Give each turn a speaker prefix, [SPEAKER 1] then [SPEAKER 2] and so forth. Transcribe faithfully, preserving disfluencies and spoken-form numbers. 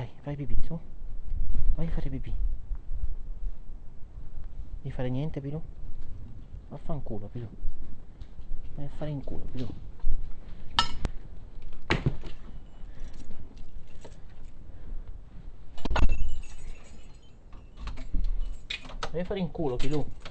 [SPEAKER 1] Vai, vai pipì, su. Vai a fare pipì. Devi fare niente, Pilù? Vaffanculo, Pilù. Vai a fare in culo, Pilù. Vai a fare in culo, Pilù.